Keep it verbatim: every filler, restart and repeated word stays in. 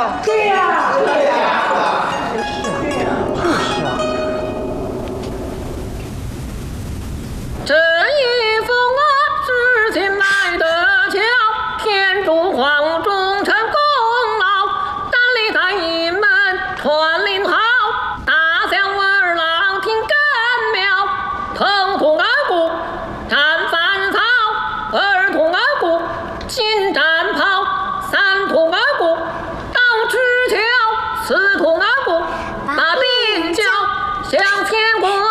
呀？ 对呀， 对呀。 就是啊。 这一封啊，是近来的桥，天主皇忠臣功劳，站立在营门传令号，大小儿郎听根苗，疼痛而鼓，战饭草，儿童而鼓，新战袍，三痛而鼓，刀持鞘，四痛而鼓，把兵交向前鼓。